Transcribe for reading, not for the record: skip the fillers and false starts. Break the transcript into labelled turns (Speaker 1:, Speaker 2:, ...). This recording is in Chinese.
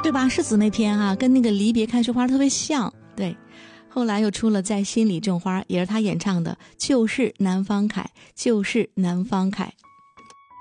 Speaker 1: 对吧？是姊妹篇啊，跟那个离别看雪花特别像。对，后来又出了在心里种花，也是他演唱的，就是南方凯，就是南方凯。